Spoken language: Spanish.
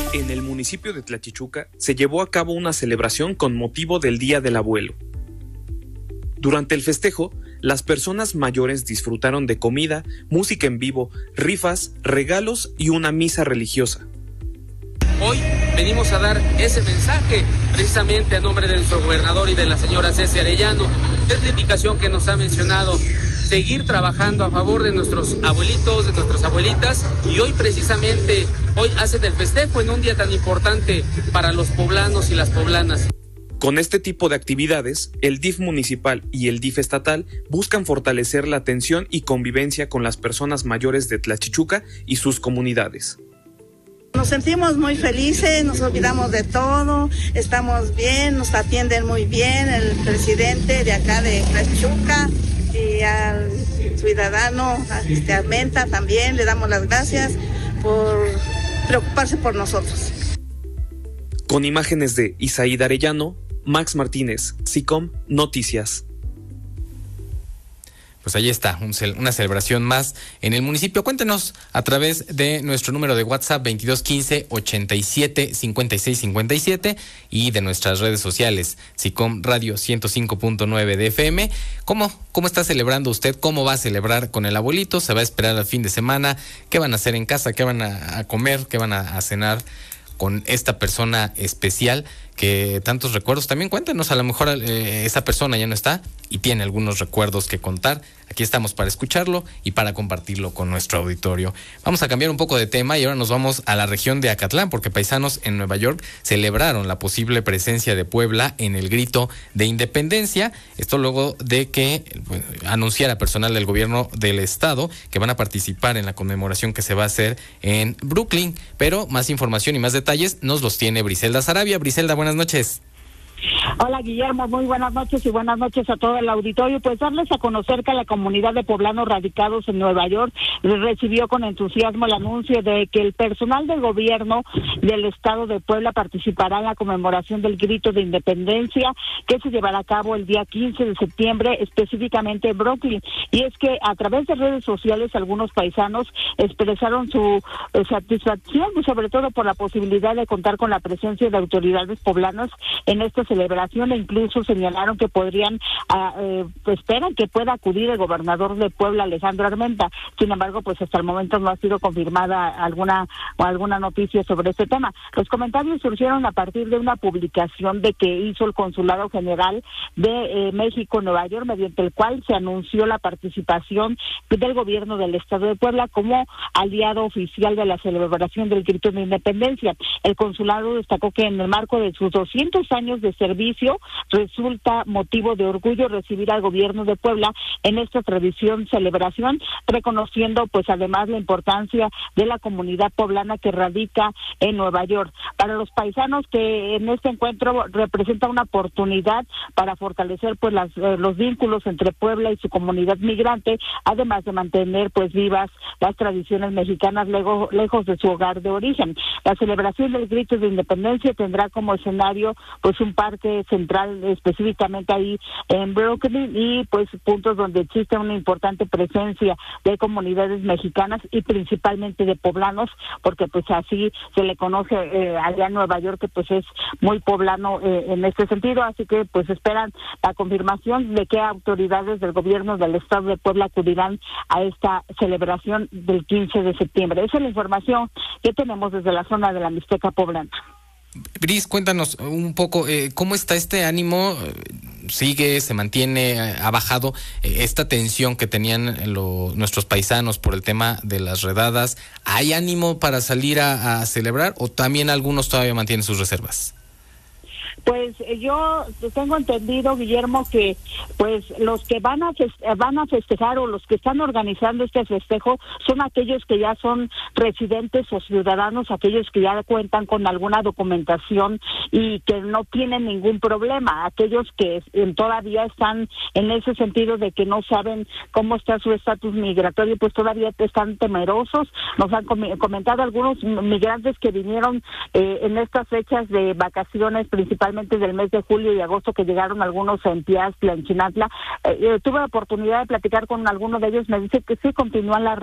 En el municipio de Tlachichuca se llevó a cabo una celebración con motivo del Día del Abuelo. Durante el festejo, las personas mayores disfrutaron de comida, música en vivo, rifas, regalos y una misa religiosa. Hoy venimos a dar ese mensaje precisamente a nombre de nuestro gobernador y de la señora Ceci Arellano. Es la indicación que nos ha mencionado, seguir trabajando a favor de nuestros abuelitos, de nuestras abuelitas, y hoy precisamente, hoy hacen el festejo en un día tan importante para los poblanos y las poblanas. Con este tipo de actividades, el DIF municipal y el DIF estatal buscan fortalecer la atención y convivencia con las personas mayores de Tlachichuca y sus comunidades. Nos sentimos muy felices, nos olvidamos de todo, estamos bien, nos atienden muy bien el presidente de acá de Tlachichuca y al ciudadano Armenta también le damos las gracias por preocuparse por nosotros. Con imágenes de Isaída Arellano, Max Martínez, SICOM Noticias. Pues ahí está, una celebración más en el municipio. Cuéntenos a través de nuestro número de WhatsApp 2215-87-5657 y de nuestras redes sociales, SICOM Radio 105.9 de FM. ¿Cómo está celebrando usted? ¿Cómo va a celebrar con el abuelito? ¿Se va a esperar al fin de semana? ¿Qué van a hacer en casa? ¿Qué van a comer? ¿Qué van a cenar con esta persona especial que tantos recuerdos? También cuéntanos, a lo mejor esa persona ya no está y tiene algunos recuerdos que contar. Aquí estamos para escucharlo y para compartirlo con nuestro auditorio. Vamos a cambiar un poco de tema y ahora nos vamos a la región de Acatlán, porque paisanos en Nueva York celebraron la posible presencia de Puebla en el grito de independencia. Esto luego de que anunciara personal del gobierno del estado que van a participar en la conmemoración que se va a hacer en Brooklyn. Pero más información y más detalles nos los tiene Briselda Sarabia. Briselda, buenas noches. Hola Guillermo, muy buenas noches y buenas noches a todo el auditorio. Pues darles a conocer que la comunidad de poblanos radicados en Nueva York recibió con entusiasmo el anuncio de que el personal del gobierno del estado de Puebla participará en la conmemoración del grito de independencia que se llevará a cabo el día 15 de septiembre, específicamente en Brooklyn. Y es que a través de redes sociales algunos paisanos expresaron su satisfacción, sobre todo por la posibilidad de contar con la presencia de autoridades poblanas en esta celebración, e incluso señalaron que esperan que pueda acudir el gobernador de Puebla, Alejandro Armenta. Sin embargo, pues hasta el momento no ha sido confirmada alguna noticia sobre este tema. Los comentarios surgieron a partir de una publicación que hizo el Consulado General de México en Nueva York, mediante el cual se anunció la participación del gobierno del estado de Puebla como aliado oficial de la celebración del grito de independencia. El consulado destacó que en el marco de sus 200 años de servicio resulta motivo de orgullo recibir al gobierno de Puebla en esta celebración, reconociendo pues además la importancia de la comunidad poblana que radica en Nueva York. Para los paisanos, que en este encuentro representa una oportunidad para fortalecer pues los vínculos entre Puebla y su comunidad migrante, además de mantener pues vivas las tradiciones mexicanas lejos de su hogar de origen. La celebración del grito de independencia tendrá como escenario pues un parque central, específicamente ahí en Brooklyn, y pues puntos donde existe una importante presencia de comunidades mexicanas y principalmente de poblanos, porque pues así se le conoce allá en Nueva York, que pues es muy poblano en este sentido. Así que pues esperan la confirmación de que autoridades del gobierno del estado de Puebla acudirán a esta celebración del 15 de septiembre. Esa es la información que tenemos desde la zona de la Mixteca poblana. Bris, cuéntanos un poco cómo está este ánimo. Se mantiene, ha bajado esta tensión que tenían nuestros paisanos por el tema de las redadas. ¿Hay ánimo para salir a celebrar o también algunos todavía mantienen sus reservas? Pues yo tengo entendido, Guillermo, que pues los que van a festejar o los que están organizando este festejo son aquellos que ya son residentes o ciudadanos, aquellos que ya cuentan con alguna documentación y que no tienen ningún problema, aquellos que todavía están en ese sentido de que no saben cómo está su estatus migratorio, pues todavía están temerosos. Nos han comentado algunos migrantes que vinieron en estas fechas de vacaciones, principalmente del mes de julio y agosto, que llegaron algunos en Piastla, en Chinatla. Tuve la oportunidad de platicar con alguno de ellos, me dice que sí continúan las